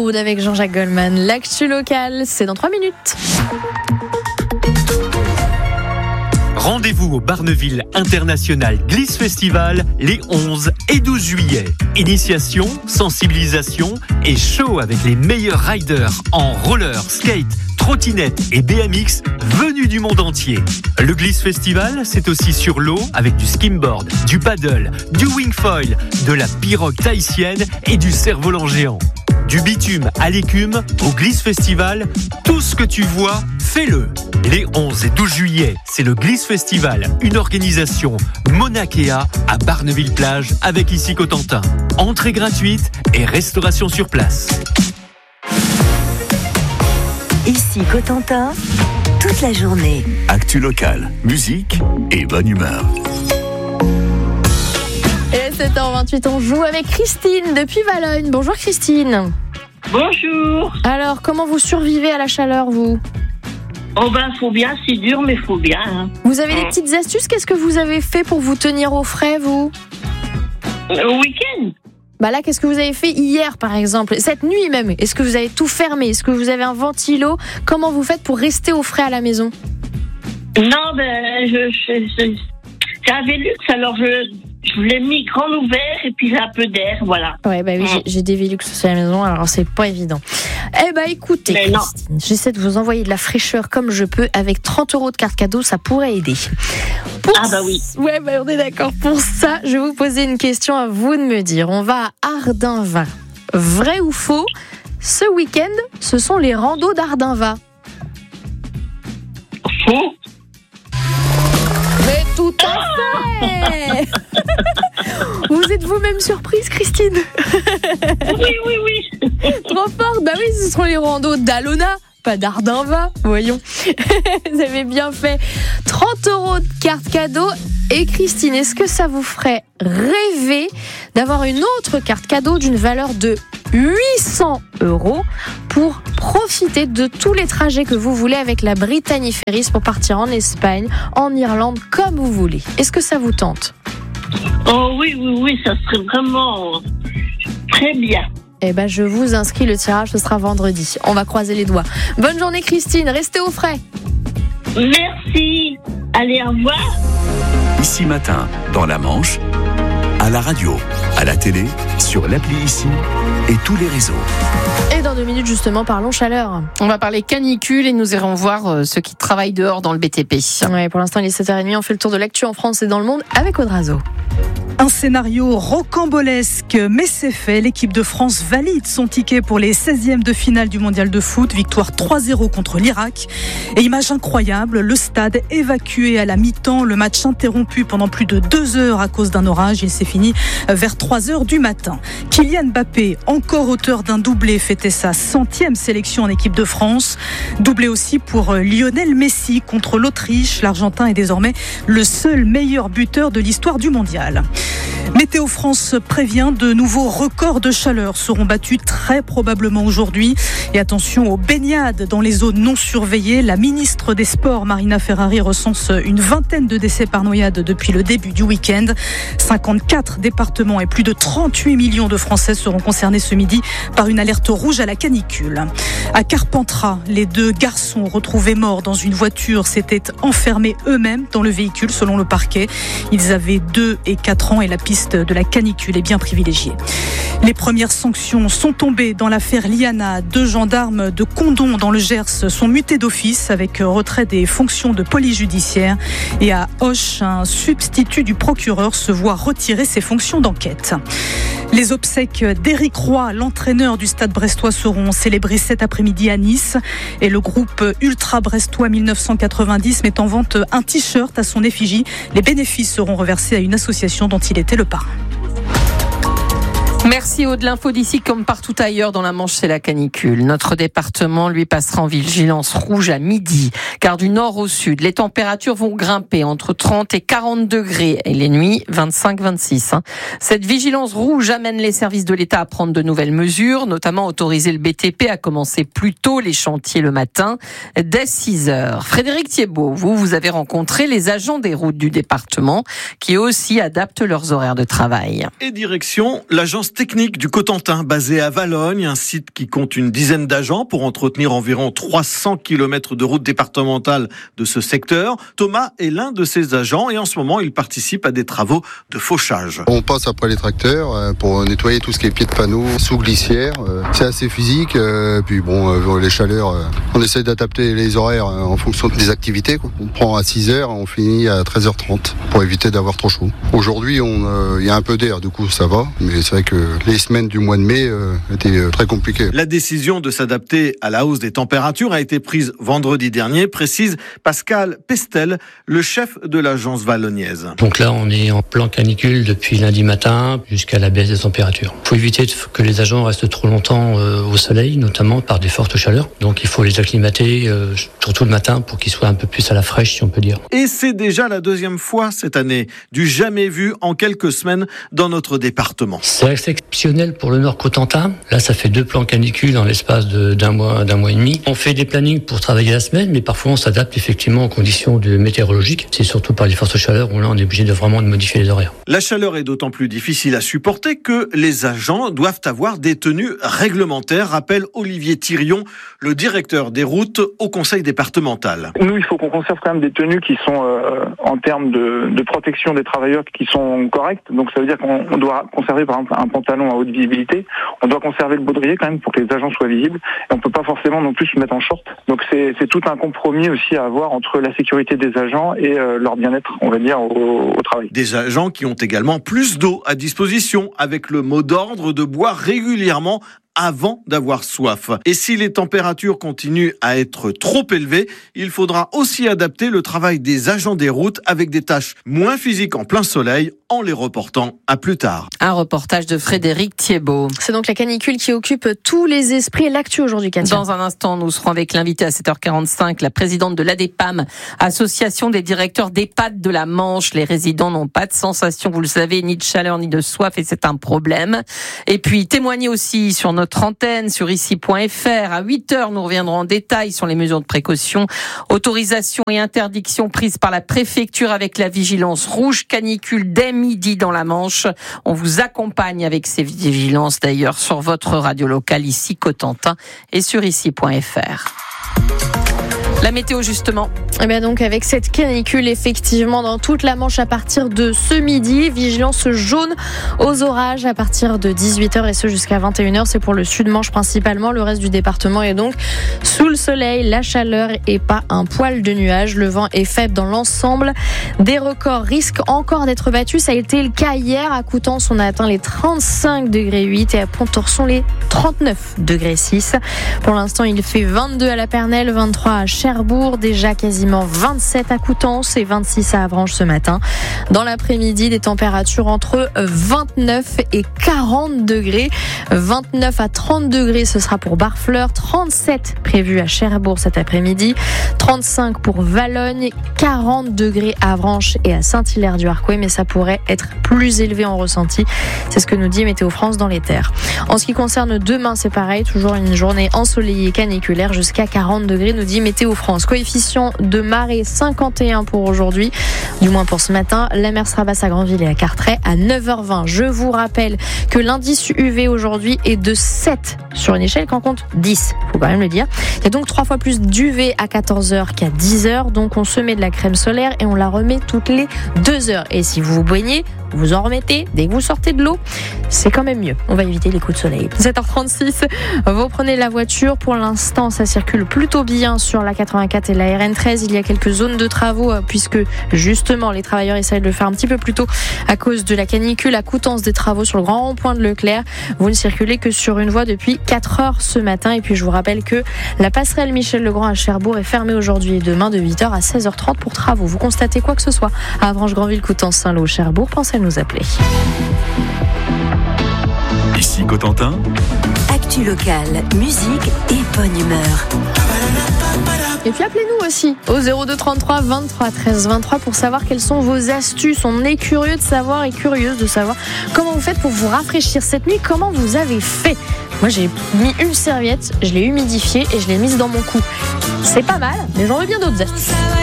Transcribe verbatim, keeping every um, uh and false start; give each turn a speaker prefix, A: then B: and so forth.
A: Road avec Jean-Jacques Goldman. L'actu locale, c'est dans trois minutes.
B: Rendez-vous au Barneville International Gliss Festival les onze et douze juillet. Initiation, sensibilisation et show avec les meilleurs riders en roller, skate, trottinette et B M X venus du monde entier. Le Gliss Festival, c'est aussi sur l'eau avec du skimboard, du paddle, du wingfoil, de la pirogue tahitienne et du cerf-volant géant. Du bitume à l'écume, au Gliss Festival, tout ce que tu vois, fais-le. Les onze et douze juillet, c'est le Gliss Festival, une organisation Monakea à Barneville-Plage avec ici Cotentin. Entrée gratuite et restauration sur place.
C: Ici Cotentin, toute la journée.
D: Actu locale, musique et bonne humeur.
A: Et à sept heures vingt-huit, on joue avec Christine depuis Valognes. Bonjour Christine.
E: Bonjour.
A: Alors, comment vous survivez à la chaleur, vous ?
E: Oh ben, faut bien, c'est dur, mais faut bien. Hein.
A: Vous avez des petites astuces ? Qu'est-ce que vous avez fait pour vous tenir au frais, vous ?
E: Au week-end ?
A: Bah là, qu'est-ce que vous avez fait hier, par exemple ? Cette nuit même, est-ce que vous avez tout fermé ? Est-ce que vous avez un ventilo ? Comment vous faites pour rester au frais à la maison ?
E: Non, ben, je, je, je, j'avais Velux, alors je, je l'ai mis grand ouvert et puis j'ai un peu d'air, voilà.
A: Ouais, bah oui, j'ai, j'ai des Velux aussi à la maison, alors c'est pas évident. Eh bah écoutez,
E: Mais
A: Christine, j'essaie de vous envoyer de la fraîcheur comme je peux. Avec trente euros de carte cadeau, ça pourrait aider. Pour
E: Ah bah oui.
A: Ouais, bah on est d'accord. Pour ça, je vais vous poser une question, à vous de me dire. On va à Ardinva. Vrai ou faux ? Ce week-end, ce sont les randos d'Ardinva.
E: Faux.
A: Mais tout à fait. Vous êtes vous-même surprise, Christine ?
E: Oui, oui, oui.
A: Trop fort. Bah oui, ce seront les randos d'Alona, pas d'Ardinva, voyons. Vous avez bien fait. trente euros de carte cadeau. Et Christine, est-ce que ça vous ferait rêver d'avoir une autre carte cadeau d'une valeur de huit cents euros pour profiter de tous les trajets que vous voulez avec la Brittany Ferries pour partir en Espagne, en Irlande, comme vous voulez. Est-ce que ça vous tente ?
E: Oh oui, oui, oui, ça serait vraiment très bien.
A: Eh ben, je vous inscris, le tirage, ce sera vendredi. On va croiser les doigts. Bonne journée, Christine. Restez au frais.
E: Merci. Allez, au revoir.
D: Ici Matin, dans la Manche, à la radio, à la télé, sur l'appli Ici et tous les réseaux.
A: Et dans deux minutes, justement, parlons chaleur.
F: On va parler canicule et nous irons voir ceux qui travaillent dehors dans le B T P.
A: Ouais, pour l'instant, il est sept heures trente. On fait le tour de l'actu en France et dans le monde avec Audrazo.
G: Un scénario rocambolesque, mais c'est fait. L'équipe de France valide son ticket pour les seizièmes de finale du mondial de foot. Victoire trois zéro contre l'Irak. Et image incroyable, le stade évacué à la mi-temps. Le match interrompu pendant plus de deux heures à cause d'un orage. Il s'est fini vers trois heures du matin. Kylian Mbappé, encore auteur d'un doublé, fêtait sa centième sélection en équipe de France. Doublé aussi pour Lionel Messi contre l'Autriche. L'Argentin est désormais le seul meilleur buteur de l'histoire du mondial. Météo France prévient, de nouveaux records de chaleur seront battus très probablement aujourd'hui. Et attention aux baignades dans les zones non surveillées. La ministre des Sports, Marina Ferrari, recense une vingtaine de décès par noyade depuis le début du week-end. cinquante-quatre départements et plus de trente-huit millions de Français seront concernés ce midi par une alerte rouge à la canicule. À Carpentras, les deux garçons retrouvés morts dans une voiture s'étaient enfermés eux-mêmes dans le véhicule selon le parquet. Ils avaient deux et quatre ans et la piste de la canicule est bien privilégiée. Les premières sanctions sont tombées dans l'affaire Liana. Deux gendarmes de Condom dans le Gers sont mutés d'office avec retrait des fonctions de police judiciaire. Et à Auch, un substitut du procureur se voit retirer ses fonctions d'enquête. Les obsèques d'Éric Roy, l'entraîneur du Stade brestois, seront célébrées cet après-midi à Nice. Et le groupe Ultra Brestois dix-neuf cent quatre-vingt-dix met en vente un t-shirt à son effigie. Les bénéfices seront reversés à une association dont il était le parrain.
F: Merci Aude. L'info d'ici comme partout ailleurs dans la Manche, c'est la canicule. Notre département, lui, passera en vigilance rouge à midi, car du nord au sud, les températures vont grimper entre trente et quarante degrés et les nuits vingt-cinq à vingt-six. Cette vigilance rouge amène les services de l'État à prendre de nouvelles mesures, notamment autoriser le B T P à commencer plus tôt les chantiers le matin, dès six heures. Frédéric Thiebaud, vous, vous avez rencontré les agents des routes du département qui aussi adaptent leurs horaires de travail.
H: Et direction l'agence Technique du Cotentin, basé à Valognes, un site qui compte une dizaine d'agents pour entretenir environ trois cents kilomètres de route départementale de ce secteur. Thomas est l'un de ces agents et en ce moment, il participe à des travaux de fauchage.
I: On passe après les tracteurs pour nettoyer tout ce qui est pieds de panneaux, sous glissière. C'est assez physique. Puis bon, les chaleurs, on essaie d'adapter les horaires en fonction des activités. On prend à six heures, on finit à treize heures trente pour éviter d'avoir trop chaud. Aujourd'hui, on, euh, y a un peu d'air, du coup ça va. Mais c'est vrai que les semaines du mois de mai euh, étaient euh, très compliquées.
H: La décision de s'adapter à la hausse des températures a été prise vendredi dernier, précise Pascal Pestel, le chef de l'agence valognaise.
J: Donc là, on est en plan canicule depuis lundi matin jusqu'à la baisse des températures. Il faut éviter que les agents restent trop longtemps euh, au soleil, notamment par des fortes chaleurs. Donc il faut les acclimater, euh, surtout le matin, pour qu'ils soient un peu plus à la fraîche, si on peut dire.
H: Et c'est déjà la deuxième fois cette année, du jamais vu en quelques semaines dans notre département.
J: C'est exceptionnel pour le Nord Cotentin. Là, ça fait deux plans canicules dans l'espace de, d'un mois, d'un mois et demi. On fait des plannings pour travailler la semaine, mais parfois on s'adapte effectivement aux conditions de météorologiques. C'est surtout par les fortes chaleurs où là, on est obligé de vraiment de modifier les horaires.
H: La chaleur est d'autant plus difficile à supporter que les agents doivent avoir des tenues réglementaires, rappelle Olivier Thirion, le directeur des routes au conseil départemental.
K: Nous, il faut qu'on conserve quand même des tenues qui sont euh, en termes de, de protection des travailleurs qui sont correctes. Donc ça veut dire qu'on doit conserver par exemple un pantalon à haute visibilité. On doit conserver le baudrier quand même pour que les agents soient visibles. Et on peut pas forcément non plus se mettre en short. Donc c'est, c'est tout un compromis aussi à avoir entre la sécurité des agents et euh, leur bien-être, on va dire, au, au travail.
H: Des agents qui ont également plus d'eau à disposition, avec le mot d'ordre de boire régulièrement avant d'avoir soif. Et si les températures continuent à être trop élevées, il faudra aussi adapter le travail des agents des routes avec des tâches moins physiques en plein soleil, en les reportant à plus tard.
F: Un reportage de Frédéric Thiebaud.
A: C'est donc la canicule qui occupe tous les esprits et l'actu aujourd'hui, Katia.
F: Dans un instant, nous serons avec l'invité à sept heures quarante-cinq, la présidente de l'ADEPAM, Association des directeurs d'EHPAD de la Manche. Les résidents n'ont pas de sensation, vous le savez, ni de chaleur ni de soif, et c'est un problème. Et puis, témoignez aussi sur notre Notre antenne sur ici point f r. À huit heures, nous reviendrons en détail sur les mesures de précaution, autorisation et interdiction prises par la préfecture avec la vigilance rouge canicule dès midi dans la Manche. On vous accompagne avec ces vigilances d'ailleurs sur votre radio locale ici Cotentin et sur ici point f r. La météo justement.
A: Eh bien donc avec cette canicule effectivement dans toute la Manche à partir de ce midi, vigilance jaune aux orages à partir de dix-huit heures et ce jusqu'à vingt et une heures, c'est pour le sud-Manche principalement, le reste du département est donc sous le soleil, la chaleur et pas un poil de nuages, le vent est faible dans l'ensemble, des records risquent encore d'être battus, ça a été le cas hier à Coutances, on a atteint les trente-cinq degrés huit et à Pontorson les trente-neuf degrés six. Pour l'instant il fait vingt-deux à la Pernelle, vingt-trois à Cherbourg, déjà quasiment vingt-sept à Coutances et vingt-six à Avranches ce matin. Dans l'après-midi, des températures entre vingt-neuf et quarante degrés. vingt-neuf à trente degrés, ce sera pour Barfleur. trente-sept prévu à Cherbourg cet après-midi. trente-cinq pour Valognes. quarante degrés à Avranches et à Saint-Hilaire-du-Harcouët. Mais ça pourrait être plus élevé en ressenti. C'est ce que nous dit Météo France dans les terres. En ce qui concerne demain, c'est pareil. Toujours une journée ensoleillée caniculaire jusqu'à quarante degrés, nous dit Météo France. Coefficient de marée cinquante et un pour aujourd'hui, du moins pour ce matin. La mer sera basse à Granville et à Carteret à neuf heures vingt. Je vous rappelle que l'indice U V aujourd'hui est de sept sur une échelle qui en compte dix. Faut quand même le dire. Il y a donc trois fois plus d'U V à quatorze heures qu'à dix heures. Donc on se met de la crème solaire et on la remet toutes les deux heures. Et si vous vous baignez, vous en remettez dès que vous sortez de l'eau. C'est quand même mieux. On va éviter les coups de soleil. sept heures trente-six, vous prenez la voiture. Pour l'instant, ça circule plutôt bien sur la quatre-vingt-quatre et la R N treize. Il y a quelques zones de travaux puisque justement les travailleurs essayent de le faire un petit peu plus tôt à cause de la canicule. À Coutances, des travaux sur le grand rond-point de Leclerc. Vous ne circulez que sur une voie depuis quatre heures ce matin. Et puis je vous rappelle que la passerelle Michel-Legrand à Cherbourg est fermée aujourd'hui et demain de huit heures à seize heures trente pour travaux. Vous constatez quoi que ce soit à Avranches, Granville, Coutances, Saint-Lô, Cherbourg, pensez à nous appeler.
D: Ici Cotentin.
C: Actu locale, musique et bonne humeur.
A: Et puis appelez-nous aussi au zéro deux trente-trois vingt-trois treize vingt-trois pour savoir quelles sont vos astuces. On est curieux de savoir et curieuse de savoir comment vous faites pour vous rafraîchir cette nuit, comment vous avez fait. Moi j'ai mis une serviette, je l'ai humidifiée et je l'ai mise dans mon cou. C'est pas mal, mais j'en veux bien d'autres astuces.